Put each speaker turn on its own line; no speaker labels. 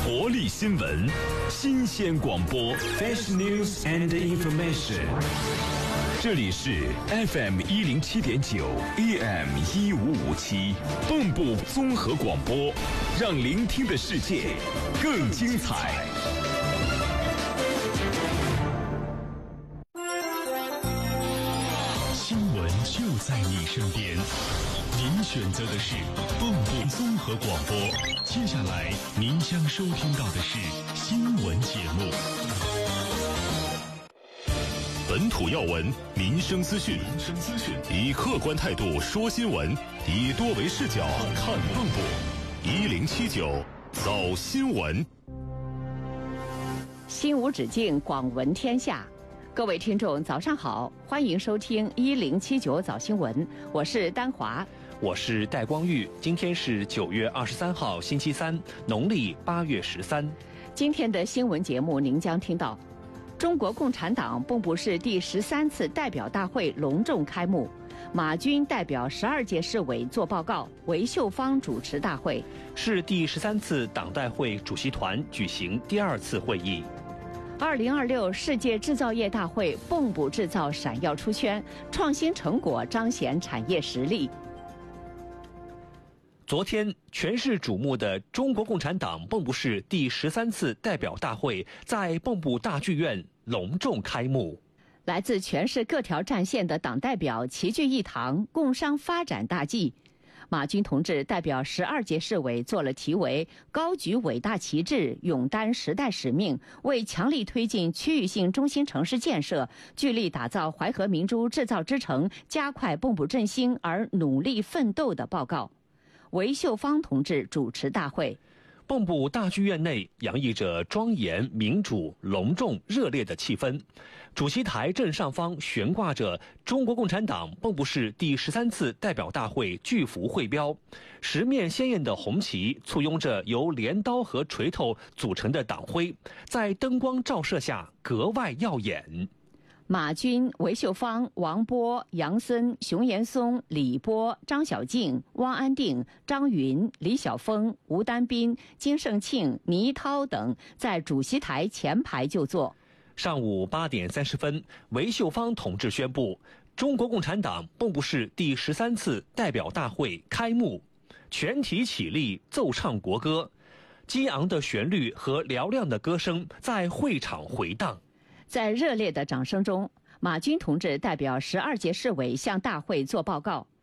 活力新闻，新鲜广播 ，Fresh News and Information。这里是 FM 107.9 AM 1557，蚌埠综合广播，让聆听的世界更精彩。
新闻就在你身边，您选择的是蚌埠综合广播。接下来您将收听到的是新闻节目。本土要闻，民生资讯，以客观态度说新闻，以多维视角看蚌埠。1079早新闻。
心无止境，广闻天下。各位听众，早上好，欢迎收听1079早新闻，我是丹华，
我是戴光玉。今天是9月23号，星期三，农历8月13。
今天的新闻节目，您将听到：中国共产党蚌埠市第13次代表大会隆重开幕，马军代表12届市委作报告，韦秀芳主持大会。
是第13次党代会主席团举行第2次会议。
2026世界制造业大会，蚌埠制造闪耀出圈，创新成果彰显产业实力。
昨天，全市瞩目的中国共产党蚌埠市第13次代表大会在蚌埠大剧院隆重开幕。
来自全市各条战线的党代表齐聚一堂，共商发展大计。马军同志代表12届市委做了题为“高举伟大旗帜，勇担时代使命，为强力推进区域性中心城市建设，聚力打造淮河明珠制造之城，加快蚌埠振兴而努力奋斗”的报告。韦秀芳同志主持大会。
蚌埠大剧院内洋溢着庄严、民主、隆重、热烈的气氛。主席台正上方悬挂着中国共产党蚌埠市第13次代表大会巨幅绘标，10面鲜艳的红旗簇拥着由镰刀和锤头组成的党徽，在灯光照射下格外耀眼。
马军、韦秀芳、王波、杨森、熊延松、李波、张小静、汪安定、张云、李晓峰、吴丹斌、金胜庆、倪涛等在主席台前排就坐。
上午8点30分，韦秀芳同志宣布，中国共产党蚌埠市第13次代表大会开幕，全体起立奏唱国歌，激昂的旋律和嘹亮的歌声在会场回荡。
在热烈的掌声中，马军同志代表12届市委向大会作报告。